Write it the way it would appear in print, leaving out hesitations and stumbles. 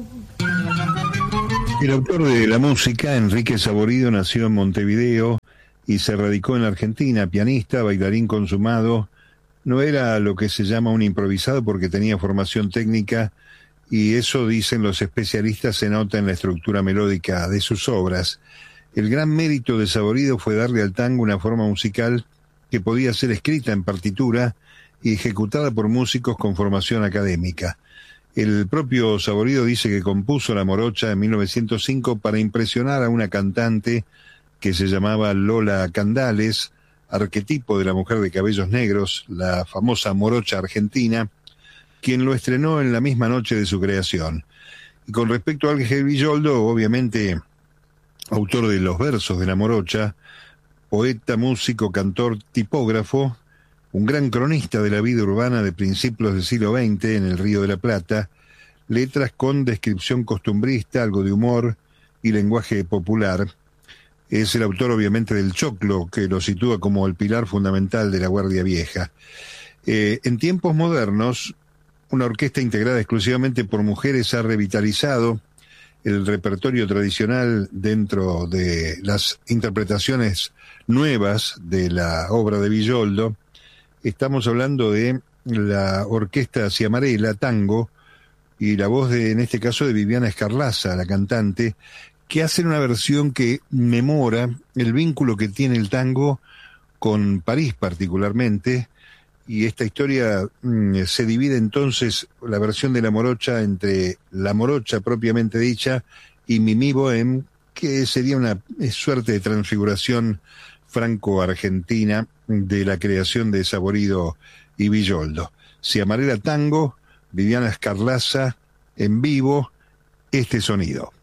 El autor de la música, Enrique Saborido, nació en Montevideo y se radicó en la Argentina, pianista, bailarín consumado. No era lo que se llama un improvisado porque tenía formación técnica, y eso, dicen los especialistas, se nota en la estructura melódica de sus obras. El gran mérito de Saborido fue darle al tango una forma musical que podía ser escrita en partitura y ejecutada por músicos con formación académica. El propio Saborido dice que compuso la morocha en 1905 para impresionar a una cantante que se llamaba Lola Candales, arquetipo de la mujer de cabellos negros, la famosa morocha argentina, quien lo estrenó en la misma noche de su creación. Y con respecto a Ángel Villoldo, obviamente autor de los versos de la morocha, poeta, músico, cantor, tipógrafo, un gran cronista de la vida urbana de principios del siglo XX en el Río de la Plata, letras con descripción costumbrista, algo de humor y lenguaje popular. Es el autor, obviamente, del choclo, que lo sitúa como el pilar fundamental de la Guardia Vieja. En tiempos modernos, una orquesta integrada exclusivamente por mujeres ha revitalizado el repertorio tradicional dentro de las interpretaciones nuevas de la obra de Villoldo. Estamos hablando de la orquesta Ciamarela, tango, y la voz en este caso, de Viviana Escarlaza, la cantante, que hacen una versión que memora el vínculo que tiene el tango con París particularmente, y esta historia se divide entonces, la versión de la morocha, entre la morocha propiamente dicha y Mimi Bohem, que sería una suerte de transfiguración franco-argentina de la creación de Saborido y Villoldo. Ciamarela tango, Viviana Escarlaza, en vivo, este sonido.